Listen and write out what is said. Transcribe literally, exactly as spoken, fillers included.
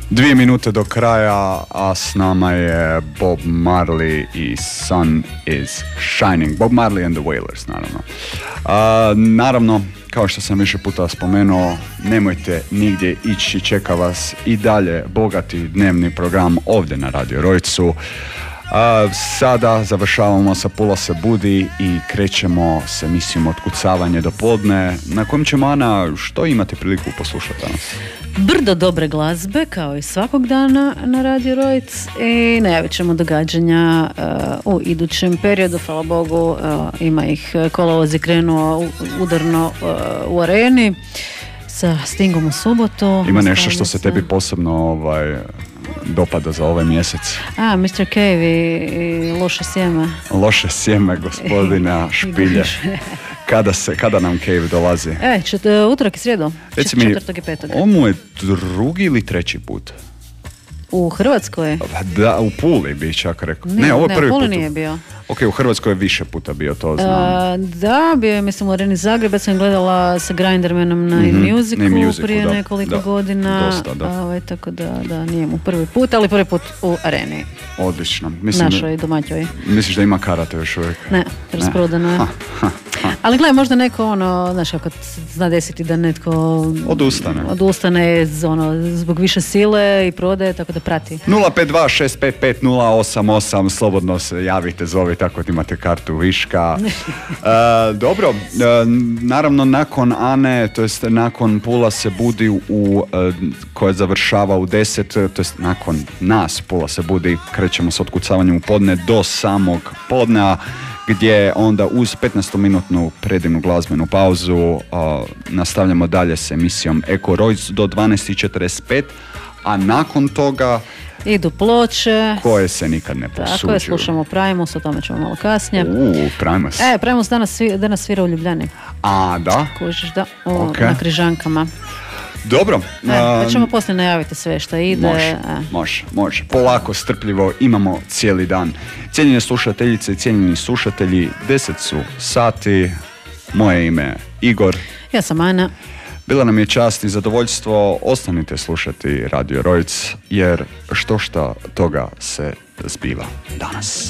Dvije minute do kraja, a s nama je Bob Marley i Sun is Shining. Bob Marley and the Wailers, naravno. A, naravno, kao što sam više puta spomenuo, nemojte nigdje ići, čeka vas i dalje bogati dnevni program ovdje na Radio Rojcu. A, sada završavamo sa Pula se budi i krećemo s emisijom Otkucavanje do podne, na kojem ćemo, Ana, što imate priliku poslušati danas? Brdo dobre glazbe, kao i svakog dana na Radio Rojc, i najavit ćemo događanja uh, u idućem periodu. Hvala Bogu, uh, ima ih, kolovoz je krenuo u, udarno uh, u areni sa Stingom u subotu. Ima nešto što se tebi posebno ovaj, dopada za ovaj mjesec? A, mister Cave i, i Loše sjeme. Loše sjeme gospodina Špilje. Kada, se, kada nam Cave dolazi? E, čet, utorak i srijedu, četvrtog i petog. Ovo mu je drugi ili treći put? U Hrvatskoj? Da, u Puli bi čak rekao. Ne, ne, ovo ne, prvi u Puli put. nije bio. Ok, u Hrvatskoj je više puta bio, to znam. A, da, bio je, mislim, u Areni Zagreb. Ja sam gledala sa Grindermanom na mm-hmm. In-Musicu In-Musicu, prije da, nekoliko da, godina. Dosta, da. A, ovaj, tako da, da, nije mu prvi put, ali prvi put u Areni. Odlično. Mislim, našoj domaćoj. Misliš da ima karate još uvijek? Ne, rasprodano je. Ali gledaj, možda neko, ono, znaš, kako zna desiti da netko odustane, odustane ono, zbog više sile i prodaje, tako da prati. nula pet dva šest pet pet nula osam osam, slobodno se javite, zovite ako imate kartu viška. e, dobro, e, naravno nakon Ane, to jest nakon Pula se budi u, e, koja završava u deset, to jest nakon nas Pula se budi, krećemo s otkucavanjem u podne do samog podnea, gdje onda uz petnaestominutnu predivnu glazbenu pauzu uh, nastavljamo dalje s emisijom Eko Rojc do dvanaest i četrdeset pet, a nakon toga idu ploče koje se nikad ne posuđuju. Tako je, slušamo Primus, o tome ćemo malo kasnije. Uuu, Primus. E, Primus danas, danas svira u Ljubljani. A, da? Kužiš, da, o, okay. Na Križankama. Dobro. E, pa ćemo poslije najaviti sve što ide. Može, e. može, može. Polako, strpljivo, imamo cijeli dan. Cijenjene slušateljice i cijenjeni slušatelji, deset su sati. Moje ime je Igor. Ja sam Ana. Bila nam je čast i zadovoljstvo. Ostanite slušati Radio Rojc, jer što šta toga se zbiva danas.